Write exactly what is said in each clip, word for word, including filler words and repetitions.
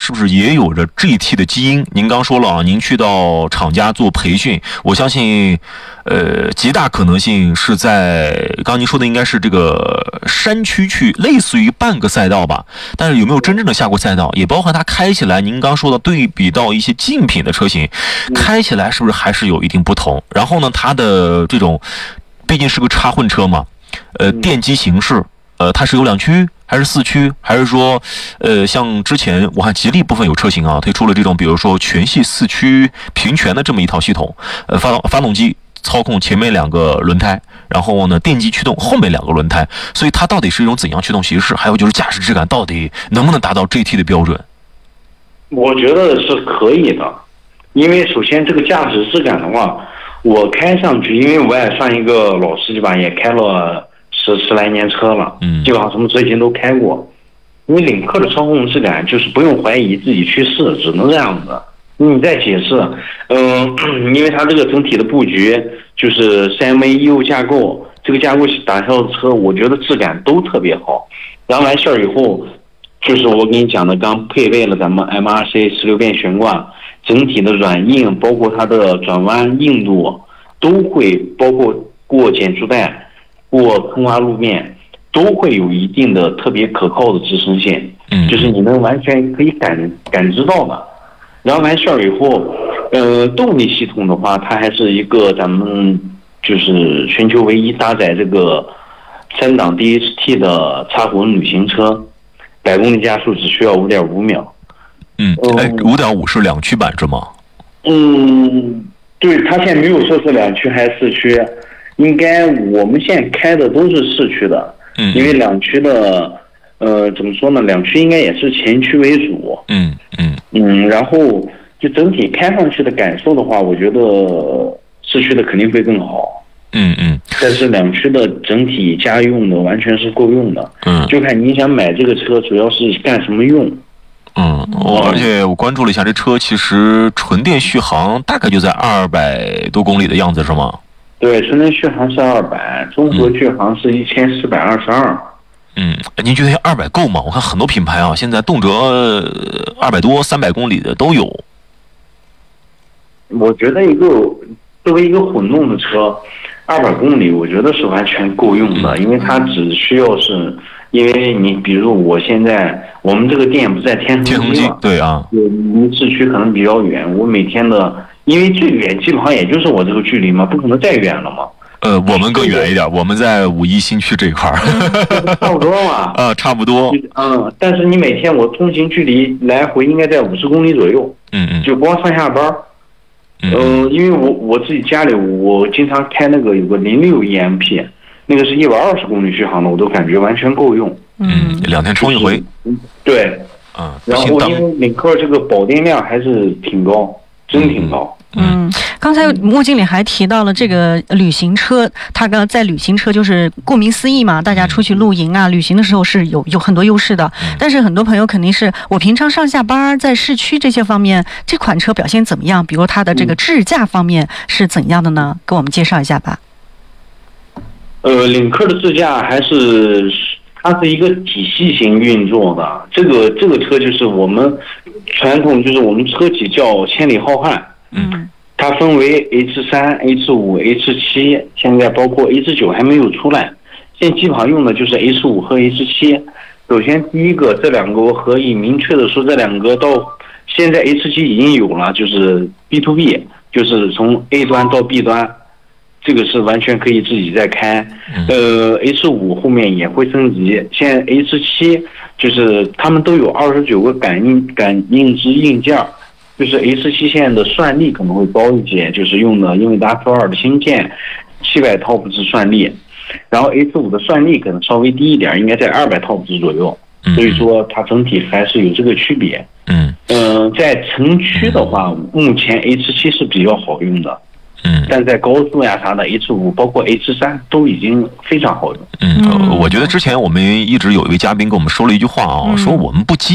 是不是也有着 G T 的基因？您刚说了啊，您去到厂家做培训，我相信，呃，极大可能性是在刚刚您说的应该是这个山区去，类似于半个赛道吧。但是有没有真正的下过赛道？也包含它开起来，您刚说的对比到一些竞品的车型，开起来是不是还是有一定不同？然后呢，它的这种毕竟是个插混车嘛，呃，电机形式，呃，它是有两驱还是四驱，还是说，呃，像之前我看吉利部分有车型啊，推出了这种比如说全系四驱平权的这么一套系统，呃，发动发动机操控前面两个轮胎，然后呢电机驱动后面两个轮胎，所以它到底是一种怎样驱动形式？还有就是驾驶质感到底能不能达到 G T 的标准？ 我觉得是可以的，因为首先这个驾驶质感的话，我开上去，因为我也算一个老司机吧，也开了十十来年车了， 嗯， 基本上什么车型都开过。因为领克的操控质感就是不用怀疑，自己去试，只能这样子。你再解释，嗯，因为它这个整体的布局就是三 V 一 U 架构，这个架构打造的车，我觉得质感都特别好。然后完事儿以后，就是我跟你讲的，刚配备了咱们 M R C 十六变悬挂，整体的软硬，包括它的转弯硬度，都会包括过减速带、过坑洼路面，都会有一定的特别可靠的支撑性，就是你能完全可以感感知到的。然后完事儿以后，呃，动力系统的话，它还是一个咱们就是全球唯一搭载这个三档 D H T 的插混旅行车，百公里加速只需要 五点五秒。 嗯，哎，五点五是两驱版是吗？ 嗯，对，它现在没有说是两驱还是四驱，应该我们现在开的都是四驱的， 嗯， 因为两驱的，呃，怎么说呢？两驱应该也是前驱为主， 嗯嗯嗯，然后就整体开上去的感受的话，我觉得四驱的肯定会更好， 嗯嗯， 但是两驱的整体家用的完全是够用的， 嗯， 就看你想买这个车主要是干什么用。 嗯，我而且我关注了一下，这车其实纯电续航大概就在二百多公里的样子，是吗？ 对，纯电续航是二百，综合续航是一千四百二十二。 嗯，您觉得二百够吗？我看很多品牌啊，现在动辄二百多、三百公里的都有。 我觉得一个作为一个混动的车，二百公里我觉得是完全够用的，因为它只需要是。因为你比如我现在我们这个店不在天恒基嘛， 对啊， 离市区可能比较远，我每天的，因为最远基本上也就是我这个距离嘛，不可能再远了嘛。 呃，我们更远一点，我们在五一新区这一块儿， 差不多嘛。 呃，差不多。 嗯，但是你每天我通行距离来回应该在五十公里左右。 嗯嗯。 就光上下班。嗯、呃。因为我我自己家里我经常开那个有个零六 E M P。那个是一百二十公里续航的，我都感觉完全够用。 嗯，两天充一回。 对， 啊， 然后因为领克这个保电量还是挺高，真挺高。 嗯，刚才莫经理还提到了这个旅行车，他刚在旅行车就是顾名思义嘛，大家出去露营啊、旅行的时候是有有很多优势的。但是很多朋友肯定是我平常上下班在市区这些方面，这款车表现怎么样？比如它的这个智驾方面是怎样的呢？给我们介绍一下吧。 呃，领克的智驾还是它是一个体系型运作的，这个这个车就是我们传统就是我们车企叫千里浩瀚， 嗯， 它分为 H 三、H 五、H 七，现在包括 H 九还没有出来，现在基本上用的就是 H 五和 H 七。首先第一个，这两个我可以明确的说，这两个到现在 H 七已经有了，就是 B to B， 就是从 A 端到 B 端。这个是完全可以自己再开，呃 ，H 五后面也会升级。现在 H 七就是他们都有二十九个感应感应之硬件，就是 H 七现在的算力可能会高一些，就是用的英伟达 Q 二的芯片，七百套布值算力，然后 H 五的算力可能稍微低一点，应该在二百套布值左右。所以说它整体还是有这个区别。嗯，呃，在城区的话，目前 H 七是比较好用的。 嗯， 但在高速呀啥的 H 五包括 H 三都已经非常好用。 嗯，呃、我觉得之前我们一直有一位嘉宾跟我们说了一句话啊，嗯、说我们不激进，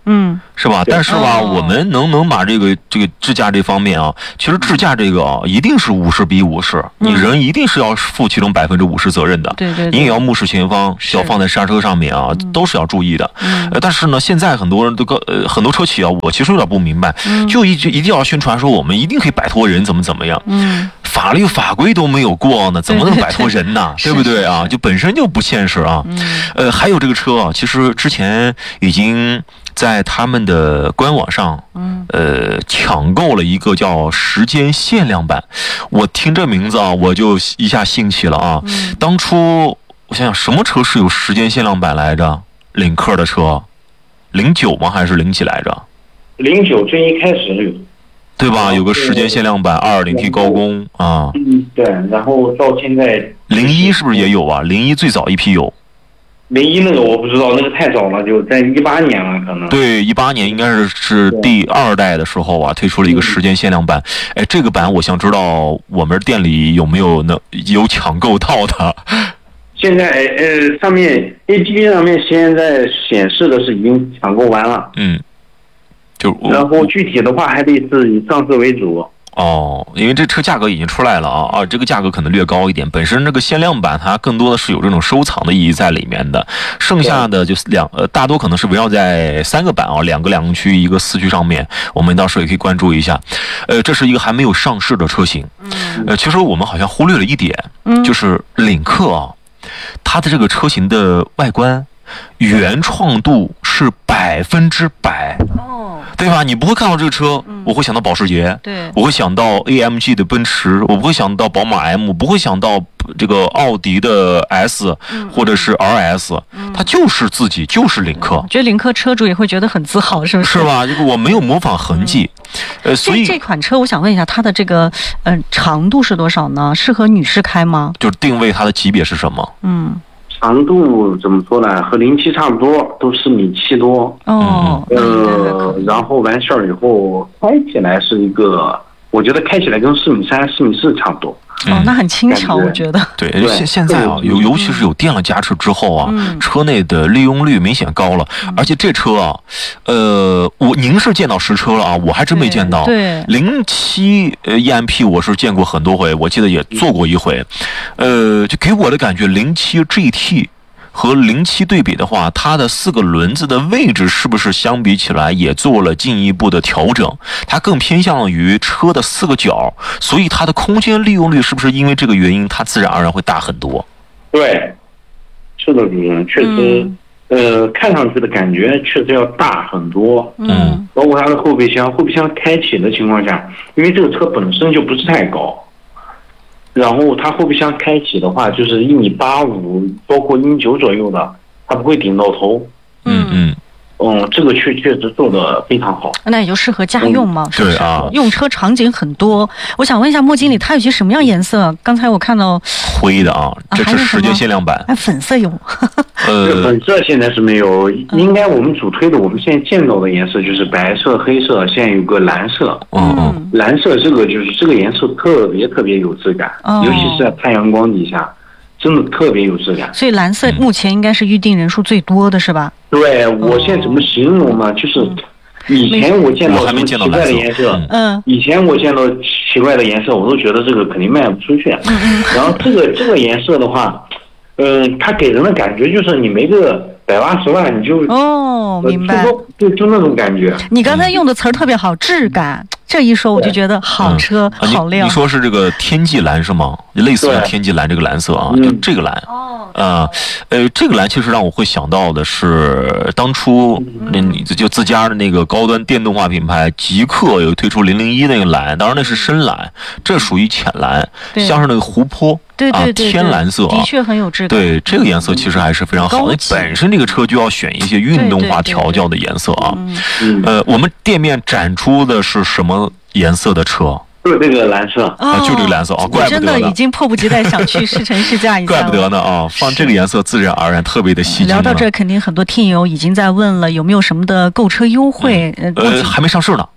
嗯， 是吧？但是吧， 哦我们能能把这个这个智驾这方面啊，其实智驾这个啊，一定是五十比五十，你人一定是要负其中百分之五十责任的。 对对对， 你也要目视前方， 是要放在刹车上面啊，都是要注意的。 嗯呃，但是呢，现在很多人都告呃很多车企啊，我其实有点不明白， 嗯就一直一定要宣传说我们一定可以摆脱人怎么怎么样。 嗯法律法规都没有过呢，怎么能摆脱人呢？ 对对对对不对啊？ 是是就本身就不现实啊。 嗯呃，还有这个车啊，其实之前已经在他们的官网上， 嗯呃，抢购了一个叫时间限量版。我听这名字啊，我就一下兴起了啊。 嗯当初我想想，什么车是有时间限量版来着？领克的车，零九吗？还是零几来着？ 零九最一开始有， 对吧？ 哦有个时间限量版，二点零 T 高功啊。 嗯，对，然后到现在零一是不是也有啊？零一最早一批有。 零一那个我不知道，那个太早了，就在一八年了，可能。 对，一八年应该是是第二代的时候啊，推出了一个时间限量版。哎，这个版我想知道我们店里有没有能有抢购到的。 现在呃，上面 A P P 上面现在显示的是已经抢购完了， 嗯，就然后具体的话还得是以上市为主。 哦，因为这车价格已经出来了啊啊，这个价格可能略高一点。本身这个限量版它更多的是有这种收藏的意义在里面的，剩下的就是两呃，大多可能是围绕在三个版啊，两个两个区，一个四驱上面。我们到时候也可以关注一下。呃，这是一个还没有上市的车型。呃，其实我们好像忽略了一点， 嗯， 就是领克啊，它的这个车型的外观原创度是百分之百。 哦， 对吧？你不会看到这个车，我会想到保时捷， 对， 我会想到 A M G 的奔驰，我不会想到宝马 M，不会想到这个奥迪的 S 或者是 R S，它就是自己就是领克我，觉得领克车主也会觉得很自豪，是不是？ 是吧？这个我没有模仿痕迹，呃，所以这这款车，我想问一下，它的这个呃长度是多少呢？适合女士开吗？ 就是定位它的级别是什么？ 嗯， 长度怎么说呢？和零七差不多，都是米七多。 哦，那应该还呃可，以。 然后完事儿以后开起来是一个，我觉得开起来跟四米三、四米四差不多。 哦，那很轻巧， 感觉我觉得。 对， 对现现在啊，尤尤其是有电了加持之后啊， 嗯车内的利用率明显高了，而且这车啊，呃，我您是见到实车了啊，我还真没见到。 对， 零七呃 E M P 我是见过很多回，我记得也做过一回，呃，就给我的感觉，零七 G T 和零七对比的话，它的四个轮子的位置是不是相比起来也做了进一步的调整？它更偏向于车的四个角，所以它的空间利用率是不是因为这个原因，它自然而然会大很多？ 对，是的，主任，确实，呃，看上去的感觉确实要大很多。 嗯包括它的后备箱，后备箱开启的情况下，因为这个车本身就不是太高，然后它后备箱开启的话，就是一米八五，包括一米九左右的，它不会顶到头。 嗯嗯， 嗯，这个确确实做的非常好。 那也就适合家用嘛，是不是？ 对啊用车场景很多。我想问一下莫经理，它有些什么样颜色？刚才我看到， 灰的啊，这还有什么是时间限量版。 哎，粉色有。 这呃， 本色现在是没有，应该我们主推的，我们现在见到的颜色就是白色、黑色，现在有个蓝色。 嗯嗯， 蓝色这个就是这个颜色特别特别有质感， 哦尤其是在太阳光底下，真的特别有质感。 所以蓝色目前应该是预定人数最多的是吧？ 对，我现在怎么形容呢？就是以前我见到我还没什么奇怪见到蓝色的颜色， 嗯嗯以前我见到奇怪的颜色，我都觉得这个肯定卖不出去。 嗯然后这个这个颜色的话，嗯、它给人的感觉就是你没个百八十万你就哦，明白。 就就那种感觉。 你刚才用的词儿特别好，质感。这一说我就觉得好车啊你好亮你。说是这个天际蓝是吗？类似于对天际蓝这个蓝色啊， 嗯就这个蓝。 哦， 啊，呃，这个蓝其实让我会想到的是，当初那你就自家的那个高端电动化品牌极氪有推出零零一那个蓝，当然那是深蓝，这属于浅蓝， 对像是那个湖泊啊对对对， 天蓝色啊的。确很有质感。 对，这个颜色其实还是非常好的。 高级本身这个车就要选一些运动化调教的颜色啊。 嗯， 嗯， 呃，我们店面展出的是什么颜色的车？ 就是这个蓝色。 啊，就这个蓝色啊，怪不我真的已得呢， 经迫不及待想去试乘试驾一下怪了。 不得呢啊，放这个颜色自然而然特别的吸睛了。 聊到这，肯定很多听友已经在问了，有没有什么的购车优惠？呃， 呃，还没上市呢。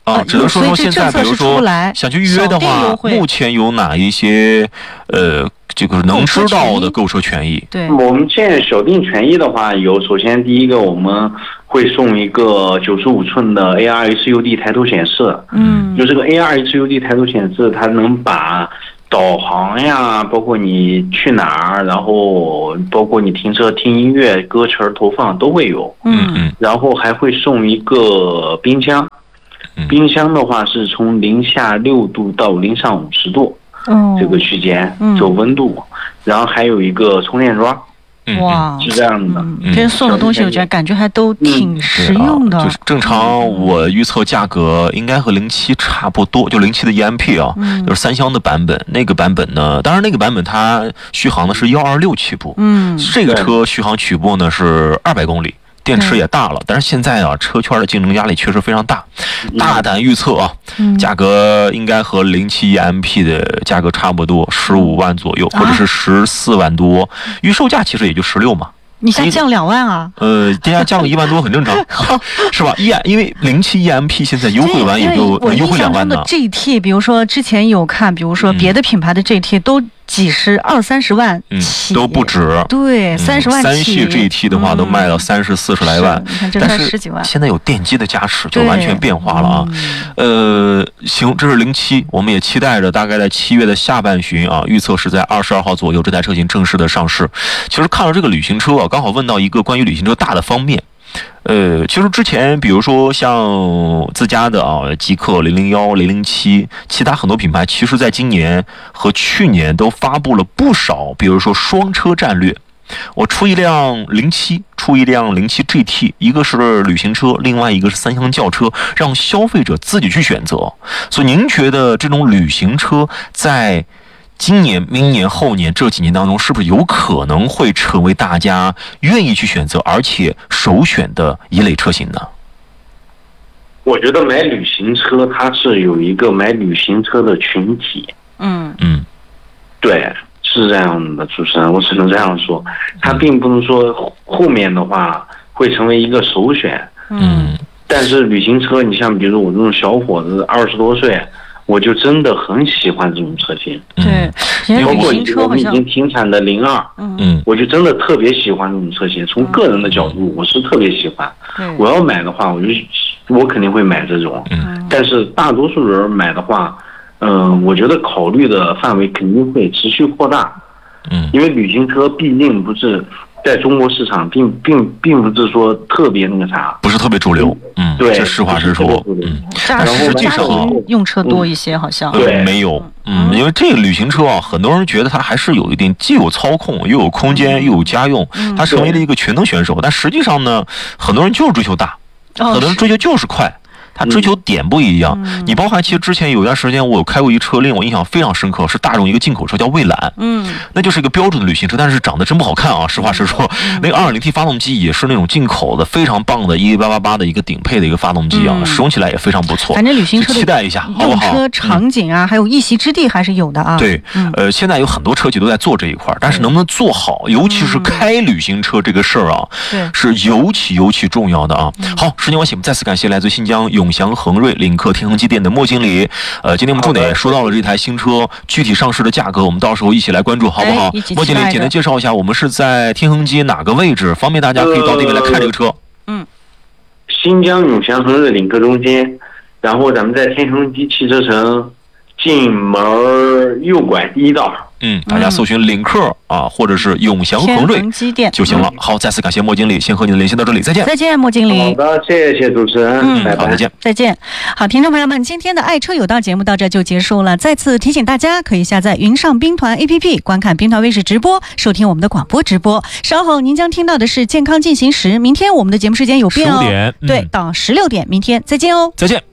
啊，只能说说现在，比如说想去预约的话，目前有哪一些呃，这个能知道的购车权益？ 对， 我们现在小定权益的话，有首先第一个我们会送一个九十五寸的 A R H U D 抬头显示， 嗯， 就这个 A R H U D 抬头显示，它能把导航呀，包括你去哪儿，然后包括你停车听音乐、歌词投放都会有， 嗯嗯， 然后还会送一个冰箱。冰箱的话是从零下六度到零上五十度， 哦， 这个区间走温度， 嗯、 然后还有一个充电桩， 哇， 是这样的。 嗯，这送的东西我觉得感觉还都挺实用的。 嗯啊、就是正常我预测价格应该和零七差不多，就零七的 E M P 啊， 嗯、 就是三厢的版本。那个版本呢，当然那个版本它续航呢是幺二六起步， 嗯， 这个车续航起步呢是二百公里。电池也大了，但是现在啊，车圈的竞争压力确实非常大。大胆预测啊， 嗯、 价格应该和零七 E M P 的价格差不多，十五万左右，或者是十四万多。啊、预售价其实也就十六嘛。 你想降两万啊？ 呃，大家降个一万多很正常，是吧？E 因为零七 E M P 现在优惠完也就优惠两万呢。 我印象中的 G T， 比如说之前有看，比如说别的品牌的 G T 都几十二三十万起， 嗯、都不止。 对，三十万起。 三系 G T 的话都卖到三十四十来万， 你看这才十几万。 现在有电机的加持，就完全变化了啊。呃，行，这是零七，我们也期待着，大概在七月的下半旬啊，预测是在二十二号左右，这台车型正式的上市。其实看了这个旅行车啊，刚好问到一个关于旅行车大的方面。呃，其实之前比如说像自家的啊，极氪零零一、零零七，其他很多品牌，其实在今年和去年都发布了不少，比如说双车战略。我出一辆零七，出一辆零七 G T， 一个是旅行车，另外一个是三厢轿车，让消费者自己去选择。所以您觉得这种旅行车在今年、明年、后年这几年当中，是不是有可能会成为大家愿意去选择而且首选的一类车型呢？ 我觉得买旅行车它是有一个买旅行车的群体。 嗯嗯， 对，是这样的，主持人，我只能这样说，它并不能说后面的话会成为一个首选。 嗯， 但是旅行车，你像比如我这种小伙子，二十多岁。我就真的很喜欢这种车型， 对， 包括我们已经停产的零二， 嗯， 我就真的特别喜欢这种车型。从个人的角度，我是特别喜欢。我要买的话，我就我肯定会买这种。 嗯， 但是大多数人买的话，嗯、呃，我觉得考虑的范围肯定会持续扩大。 嗯， 因为旅行车毕竟不是在中国市场并并并不是说特别那个啥， 不是特别主流。嗯， 对， 这实话实说。嗯， 但实际上啊， 用车多一些，好像对没有。嗯，因为这个旅行车啊，很多人觉得它还是有一点既有操控，又有空间，又有家用，它成为了一个全能选手。但实际上呢，很多人就是追求大，很多人追求就是快。他追求点不一样， 嗯、 你包括其实之前有一段时间我有开过一车，令我印象非常深刻，是大众一个进口车叫蔚蓝， 嗯， 那就是一个标准的旅行车，但是长得真不好看啊，实话实说，嗯、那个 二点零 T 发动机也是那种进口的，非常棒的一八八八的一个顶配的一个发动机啊，嗯、使用起来也非常不错。 反正旅行车期待一下，好不好？ 用车场景啊，嗯、还有一席之地还是有的啊。 对，嗯、呃，现在有很多车企都在做这一块，但是能不能做好，尤其是开旅行车这个事儿啊， 对， 是尤其尤其重要的啊。嗯、好，时间关系，我们再次感谢来自新疆永祥恒瑞领克天恒机店的莫经理，呃，今天我们重点也说到了这台新车具体上市的价格，我们到时候一起来关注，好不好？莫经理简单介绍一下，我们是在天恒机哪个位置，方便大家可以到那边来看这个车。 嗯， 新疆永祥恒瑞领克中间，然后咱们在天恒机汽车城进门右拐第一道。 嗯，大家搜寻领克啊，或者是永祥恒瑞就行了。好，再次感谢莫经理，先和您联系到这里，再见。 再见，莫经理。 好的，谢谢主持人。 嗯， 拜拜。 好，再见。 再见。好，听众朋友们，今天的爱车有道节目到这就结束了。再次提醒大家，可以下载云上兵团 A P P， 观看兵团卫视直播，收听我们的广播直播。稍后您将听到的是健康进行时。明天我们的节目时间有变哦， 十五点， 对，到十六点，明天再见哦。 再见。